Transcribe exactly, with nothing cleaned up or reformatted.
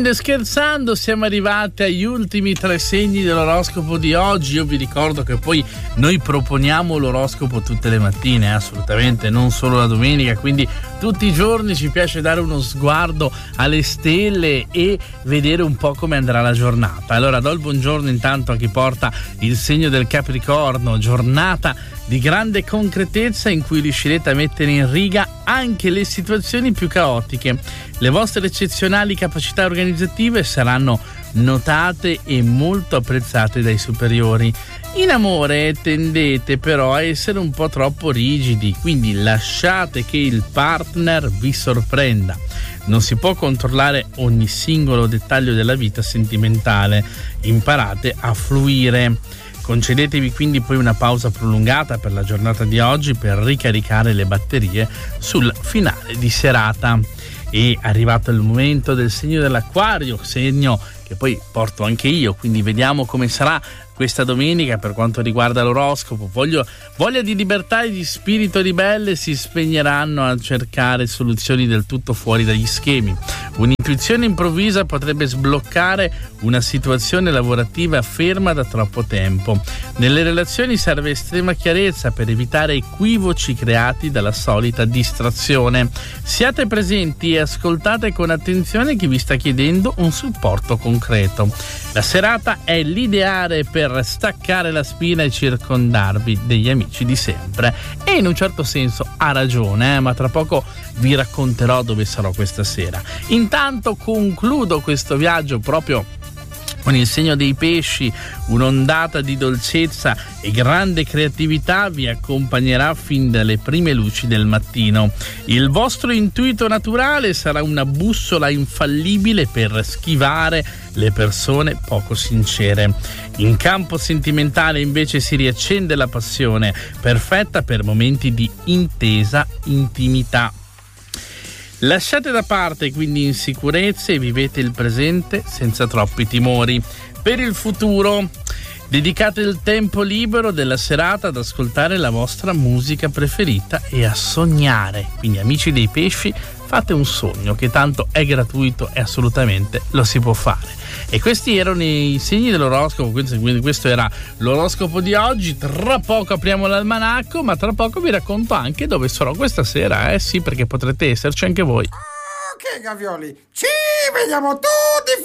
Ridendo e scherzando siamo arrivati agli ultimi tre segni dell'oroscopo di oggi. Io vi ricordo che poi noi proponiamo l'oroscopo tutte le mattine, assolutamente, non solo la domenica, quindi tutti i giorni ci piace dare uno sguardo alle stelle e vedere un po' come andrà la giornata. Allora do il buongiorno intanto a chi porta il segno del Capricorno, giornata di grande concretezza in cui riuscirete a mettere in riga anche le situazioni più caotiche. Le vostre eccezionali capacità organizzative saranno notate e molto apprezzate dai superiori. In amore tendete però a essere un po' troppo rigidi, quindi lasciate che il partner vi sorprenda. Non si può controllare ogni singolo dettaglio della vita sentimentale, imparate a fluire. Concedetevi quindi poi una pausa prolungata per la giornata di oggi per ricaricare le batterie sul finale di serata. E arrivato il momento del segno dell'Acquario, segno che poi porto anche io, quindi vediamo come sarà questa domenica per quanto riguarda l'oroscopo. Voglio, voglia di libertà e di spirito ribelle si spegneranno a cercare soluzioni del tutto fuori dagli schemi. Un'intuizione improvvisa potrebbe sbloccare una situazione lavorativa ferma da troppo tempo. Nelle relazioni serve estrema chiarezza per evitare equivoci creati dalla solita distrazione. Siate presenti e ascoltate con attenzione chi vi sta chiedendo un supporto concreto. La serata è l'ideale per staccare la spina e circondarvi degli amici di sempre. E in un certo senso ha ragione, eh? ma tra poco vi racconterò dove sarò questa sera. Intanto concludo questo viaggio proprio con il segno dei pesci. Un'ondata di dolcezza e grande creatività vi accompagnerà fin dalle prime luci del mattino. Il vostro intuito naturale sarà una bussola infallibile per schivare le persone poco sincere. In campo sentimentale invece si riaccende la passione, perfetta per momenti di intesa intimità. Lasciate da parte quindi insicurezze e vivete il presente senza troppi timori. Per il futuro, dedicate il tempo libero della serata ad ascoltare la vostra musica preferita e a sognare. Quindi, amici dei pesci, fate un sogno che tanto è gratuito e assolutamente lo si può fare. E questi erano i segni dell'oroscopo, quindi questo era l'oroscopo di oggi. Tra poco apriamo l'almanacco, ma tra poco vi racconto anche dove sarò questa sera, eh sì, perché potrete esserci anche voi. Ok, Gavioli, ci vediamo tutti